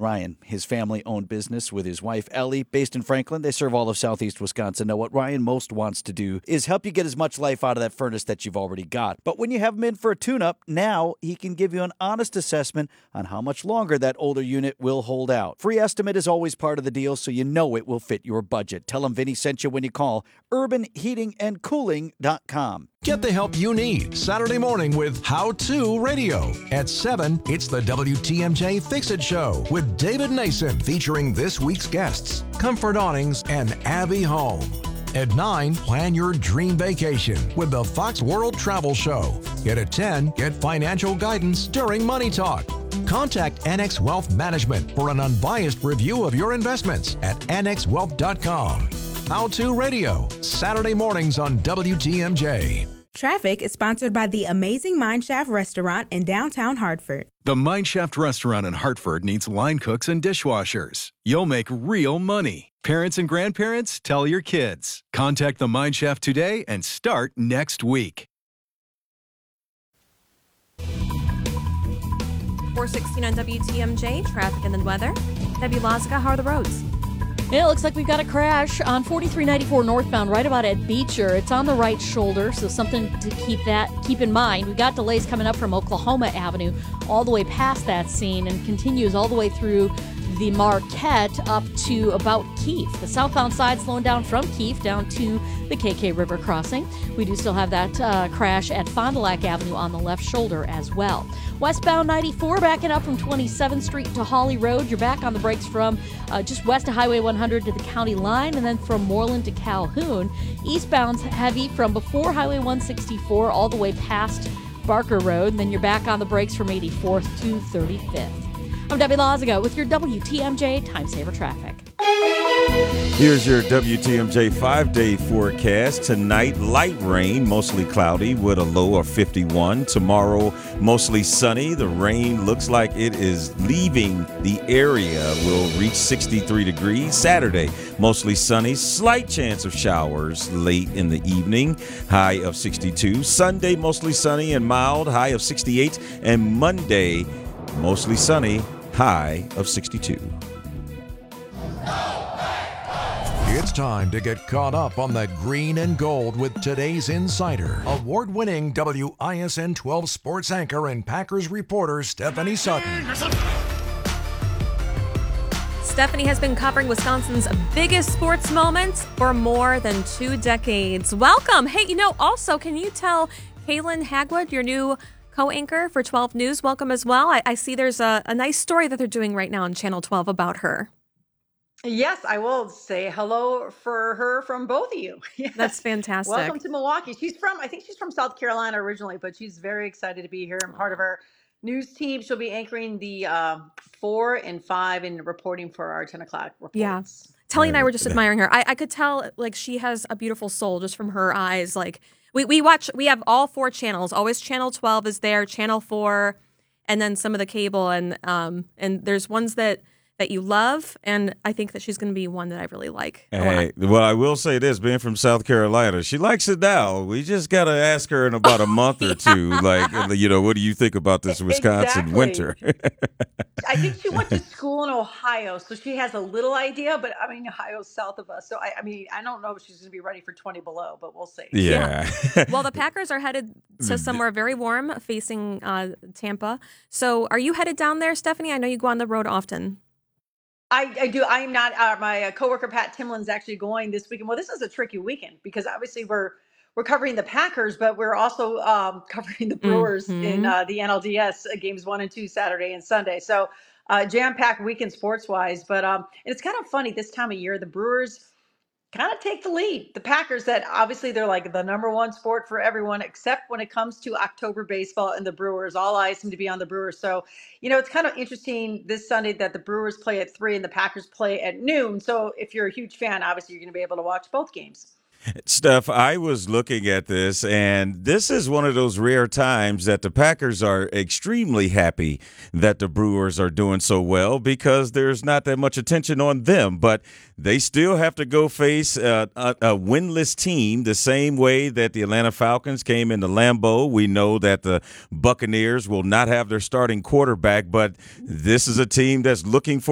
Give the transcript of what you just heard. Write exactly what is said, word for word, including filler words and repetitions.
Ryan. His family-owned business with his wife, Ellie, based in Franklin. They serve all of southeast Wisconsin. Now, what Ryan most wants to do is help you get as much life out of that furnace that you've already got. But when you have him in for a tune-up, now he can give you an honest assessment on how much longer that older unit will hold out. Free estimate is always part of the deal, so you know it will fit your budget. Tell him Vinny sent you when you call urban heating and cooling dot com. Get the help you need Saturday morning with How To Radio. At seven, it's the W T M J Fix-It Show with David Nason featuring this week's guests, Comfort Awnings and Abby Home. At nine, plan your dream vacation with the Fox World Travel Show. Yet at ten, get financial guidance during Money Talk. Contact Annex Wealth Management for an unbiased review of your investments at annex wealth dot com. How To Radio, Saturday mornings on W T M J. Traffic is sponsored by the amazing Mineshaft Restaurant in downtown Hartford. The Mineshaft Restaurant in Hartford needs line cooks and dishwashers. You'll make real money. Parents and grandparents, tell your kids. Contact the Mineshaft today and start next week. four sixteen on W T M J, traffic and then weather. Debbie Lazica, how are the roads? Yeah, it looks like we've got a crash on forty-three ninety-four northbound right about at Beecher. It's on the right shoulder, so something to keep that keep in mind. We've got delays coming up from Oklahoma Avenue all the way past that scene and continues all the way through the Marquette up to about Keefe. The southbound side slowing down from Keefe down to the K K River crossing. We do still have that uh, crash at Fond du Lac Avenue on the left shoulder as well. Westbound ninety-four backing up from twenty-seventh Street to Hawley Road. You're back on the brakes from uh, just west of Highway one hundred to the county line, and then from Moreland to Calhoun. Eastbound's heavy from before Highway one sixty-four all the way past Barker Road, and then you're back on the brakes from eighty-fourth to thirty-fifth. I'm Debbie Lazica with your W T M J Time Saver Traffic. Here's your W T M J five-day forecast. Tonight, light rain, mostly cloudy with a low of fifty-one. Tomorrow, mostly sunny. The rain looks like it is leaving the area. Will reach sixty-three degrees. Saturday, mostly sunny. Slight chance of showers late in the evening. High of sixty-two. Sunday, mostly sunny and mild. High of sixty-eight. And Monday, mostly sunny. High of sixty-two. It's time to get caught up on the green and gold with today's Insider. Award-winning W I S N twelve sports anchor and Packers reporter Stephanie Sutton. Stephanie has been covering Wisconsin's biggest sports moments for more than two decades. Welcome. Hey, you know, also, can you tell Kaylin Hagwood, your new co-anchor for twelve News, welcome as well. I, I see there's a, a nice story that they're doing right now on Channel twelve about her. Yes, I will say hello for her from both of you. Yes. That's fantastic. Welcome to Milwaukee. She's from, I think she's from South Carolina originally, but she's very excited to be here and part of our news team. She'll be anchoring the uh, four and five and reporting for our ten o'clock reports. Yeah. Telly and I were just admiring her. I, I could tell, like, she has a beautiful soul just from her eyes. Like, we, we watch, we have all four channels. Always Channel twelve is there, Channel four, and then some of the cable. And um and there's ones that that you love, and I think that she's going to be one that I really like. Hey, well, I will say this, being from South Carolina, she likes it now. We just got to ask her in about a month or two, like, you know, what do you think about this Wisconsin Exactly. winter? I think she went to school in Ohio, so she has a little idea, but I mean, Ohio's south of us. So, I, I mean, I don't know if she's going to be ready for twenty below, but we'll see. Yeah. yeah. Well, the Packers are headed to somewhere very warm, facing uh, Tampa. So are you headed down there, Stephanie? I know you go on the road often. I, I do. I'm not. Uh, my uh, coworker Pat Timlin's actually going this weekend. Well, this is a tricky weekend because obviously we're we're covering the Packers, but we're also um, covering the Brewers mm-hmm. in uh, the N L D S games one and two Saturday and Sunday. So uh, jam-packed weekend sports-wise. But um, and it's kind of funny this time of year. The Brewers kind of take the lead. The Packers, that obviously they're like the number one sport for everyone, except when it comes to October baseball and the Brewers. All eyes seem to be on the Brewers. So, you know, it's kind of interesting this Sunday that the Brewers play at three and the Packers play at noon. So if you're a huge fan, obviously you're going to be able to watch both games. Steph, I was looking at this, and this is one of those rare times that the Packers are extremely happy that the Brewers are doing so well because there's not that much attention on them. But they still have to go face a, a, a winless team the same way that the Atlanta Falcons came into Lambeau. We know that the Buccaneers will not have their starting quarterback, but this is a team that's looking for